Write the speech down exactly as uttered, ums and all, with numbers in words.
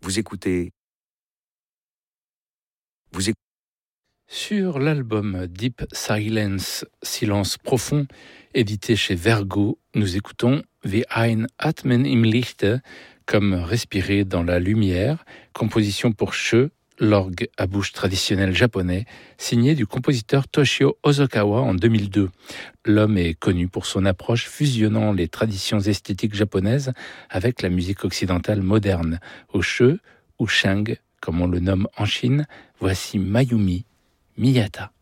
Vous écoutez... Vous écoutez... Sur l'album Deep Silence, Silence profond, édité chez Vergo, nous écoutons Wie ein Atmen im Lichte, comme respirer dans la lumière, composition pour Shö, l'orgue à bouche traditionnel japonais, signé du compositeur Toshio Hosokawa en deux mille deux. L'homme est connu pour son approche fusionnant les traditions esthétiques japonaises avec la musique occidentale moderne. Au Shö, ou Sheng, comme on le nomme en Chine, voici Mayumi Miyata.